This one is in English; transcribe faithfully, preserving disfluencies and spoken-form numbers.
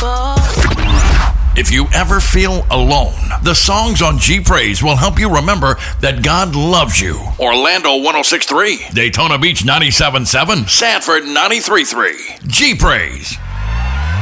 people. If you ever feel alone, the songs on G Praise will help you remember that God loves you. Orlando one oh six point three, Daytona Beach ninety-seven point seven, Sanford ninety-three point three. G Praise.